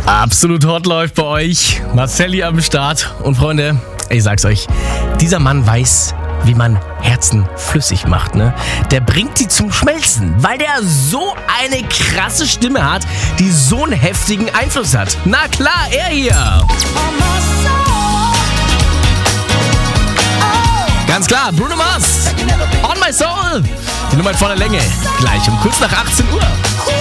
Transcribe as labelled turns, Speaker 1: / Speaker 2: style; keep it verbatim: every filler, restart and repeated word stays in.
Speaker 1: Absolut hot läuft bei euch. Marcelli am Start. Und Freunde, ich sag's euch, dieser Mann weiß, wie man Herzen flüssig macht, ne? Der bringt sie zum Schmelzen, weil der so eine krasse Stimme hat, die so einen heftigen Einfluss hat. Na klar, er hier. Ganz klar, Bruno Mars. On My Soul. Die Nummer voller Länge. Gleich um kurz nach achtzehn Uhr.